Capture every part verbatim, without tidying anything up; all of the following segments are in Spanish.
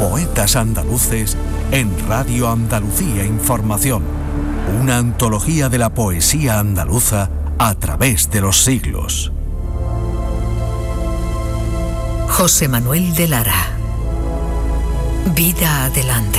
Poetas Andaluces en Radio Andalucía Información. Una antología de la poesía andaluza a través de los siglos. José Manuel de Lara. Vida adelante.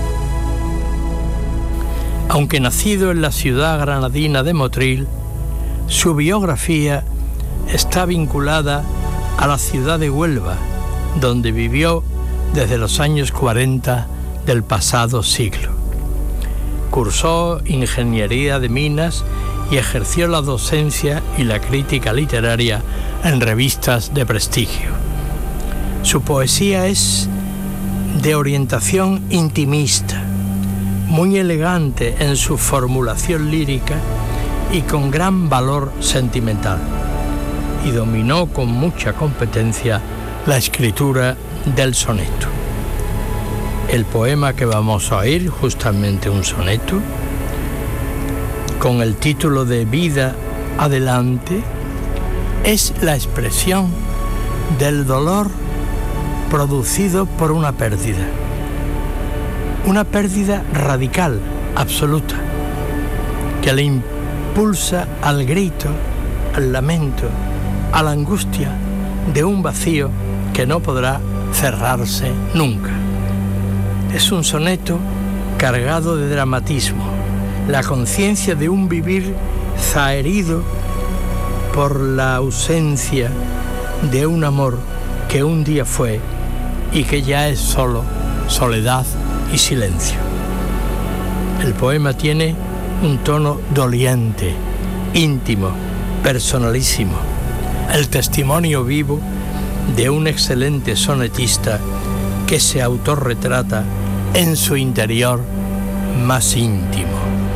Aunque nacido en la ciudad granadina de Motril, su biografía está vinculada a la ciudad de Huelva, donde vivió desde los años cuarenta del pasado siglo. Cursó ingeniería de minas y ejerció la docencia y la crítica literaria en revistas de prestigio. Su poesía es de orientación intimista, muy elegante en su formulación lírica y con gran valor sentimental, y dominó con mucha competencia la escritura del soneto. El poema que vamos a oír, justamente un soneto, con el título de Vida adelante, es la expresión del dolor producido por una pérdida. Una pérdida radical, absoluta, que le impulsa al grito, al lamento, a la angustia de un vacío que no podrá cerrarse nunca. Es un soneto cargado de dramatismo, la conciencia de un vivir zaherido por la ausencia de un amor que un día fue y que ya es solo soledad y silencio. El poema tiene un tono doliente, íntimo, personalísimo, el testimonio vivo de un excelente sonetista que se autorretrata en su interior más íntimo.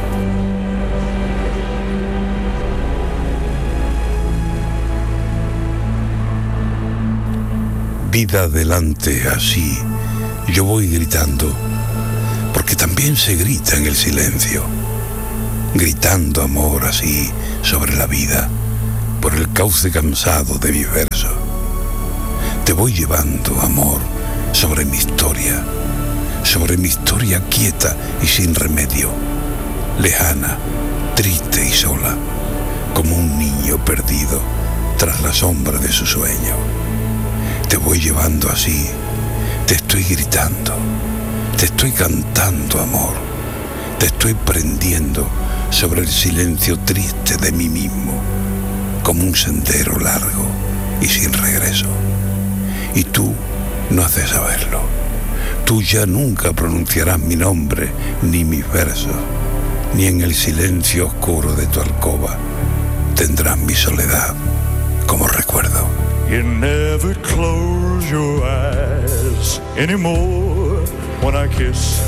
Vida adelante, así yo voy gritando, porque también se grita en el silencio, gritando amor así sobre la vida, por el cauce cansado de mis versos. Te voy llevando, amor, sobre mi historia, sobre mi historia quieta y sin remedio, lejana, triste y sola, como un niño perdido tras la sombra de su sueño. Te voy llevando así, te estoy gritando, te estoy cantando, amor, te estoy prendiendo sobre el silencio triste de mí mismo, como un sendero largo y sin regreso. Y tú no has de saberlo. Tú ya nunca pronunciarás mi nombre ni mis versos, ni en el silencio oscuro de tu alcoba tendrás mi soledad como recuerdo. You never close your eyes anymore when I kiss